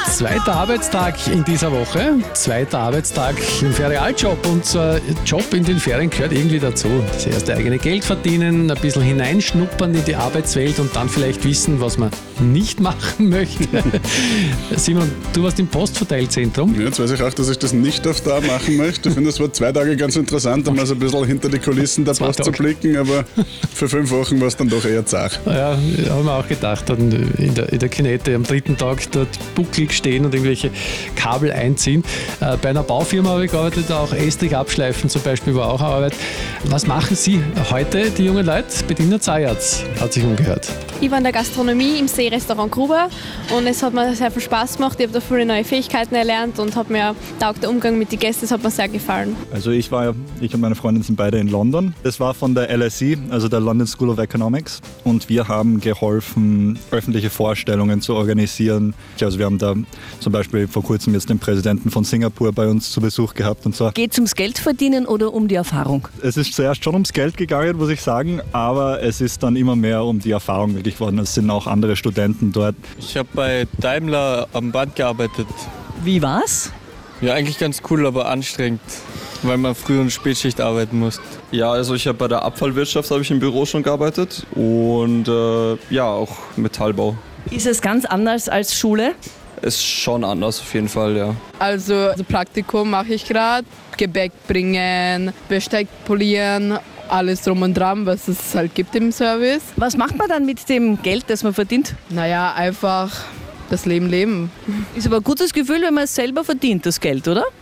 Zweiter Arbeitstag in dieser Woche, zweiter Arbeitstag im Ferialjob und Job in den Ferien gehört irgendwie dazu. Das erste eigene Geld verdienen, ein bisschen hineinschnuppern in die Arbeitswelt und dann vielleicht wissen, was man nicht machen möchte. Simon, du warst im Postverteilzentrum. Ja, jetzt weiß ich auch, dass ich das nicht auf Dauer machen möchte. Ich finde, das war 2 Tage ganz interessant, um mal so ein bisschen hinter die Kulissen der Post zu blicken, aber für 5 Wochen war es dann doch eher zart. Ja, haben wir auch gedacht, dann in der Kinette am 3. Tag dort bucklig stehen und irgendwelche Kabel einziehen. Bei einer Baufirma habe ich gearbeitet, auch Estrich abschleifen zum Beispiel war auch Arbeit. Was machen Sie heute, die jungen Leute? Bediener Zayatz hat sich umgehört. Ich war in der Gastronomie im Seerestaurant Gruber und es hat mir sehr viel Spaß gemacht. Ich habe da viele neue Fähigkeiten erlernt und hat mir taugt der Umgang mit den Gästen, das hat mir sehr gefallen. Also ich und meine Freundin sind beide in London. Das war von der LSE, also der London School of Economics, und wir haben geholfen, öffentliche Vorstellungen zu organisieren. Also wir haben da zum Beispiel vor kurzem jetzt den Präsidenten von Singapur bei uns zu Besuch gehabt und so. Geht es ums Geld verdienen oder um die Erfahrung? Es ist zuerst schon ums Geld gegangen, muss ich sagen, aber es ist dann immer mehr um die Erfahrung wirklich geworden. Es sind auch andere Studenten dort. Ich habe bei Daimler am Band gearbeitet. Wie war's? Ja, eigentlich ganz cool, aber anstrengend, weil man Früh- und Spätschicht arbeiten muss. Ja, also ich habe bei der Abfallwirtschaft im Büro schon gearbeitet und auch Metallbau. Ist es ganz anders als Schule? Ist schon anders auf jeden Fall, ja. Also Praktikum mache ich gerade, Gebäck bringen, Besteck polieren, alles drum und dran, was es halt gibt im Service. Was macht man dann mit dem Geld, das man verdient? Naja, einfach das Leben leben. Ist aber ein gutes Gefühl, wenn man es selber verdient, das Geld, oder?